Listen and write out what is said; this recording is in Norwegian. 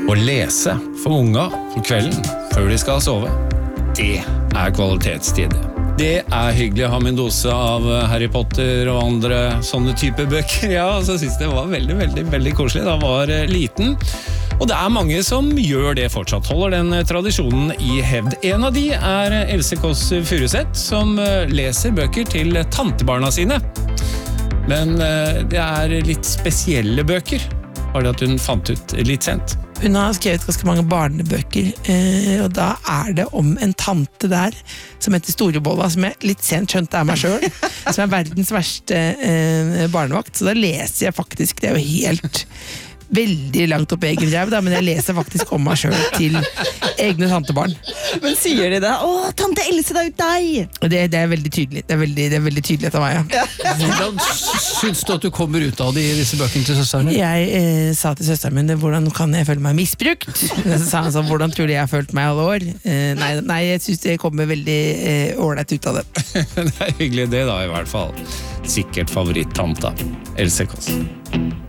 Å lese for unga på kvelden før de skal sove, det kvalitetstid. Det hyggelig å ha min dose av Harry Potter og andre sånne type bøker. Ja, så synes det var veldig, veldig, veldig koselig da jeg var liten. Og det mange som gjør det fortsatt, holder den tradisjonen i hevd. En av de Else Kåss Furuseth, som leser bøker til tantebarna sine. Men det litt spesielle bøker, var det at hun fant ut litt sent. Hun har skrevet ganske mange barnebøker, og da det om en tante der, som heter Storebolla, som jeg litt sent skjønte meg selv, som verdens verste barnevakt. Så da leser jeg faktisk, det jo helt veldig langt opp egen ræv, men jeg leser faktisk om meg selv til egne tantebarn. Men sier de det? Å, tante Else, det ut deg! Det veldig tydelig. Det veldig tydelig etter meg, ja. Hvordan synes du at du kommer ut av disse bøkene til søsteren? Jeg sa til søsteren min, hvordan kan jeg føle meg misbrukt? Så sa han sånn, hvordan tror du jeg har følt meg alle år? Nei, jeg synes jeg kommer veldig ordentlig ut av det. Det hyggelig det da, i hvert fall. Sikkert favoritt-tanta, Else Kåss.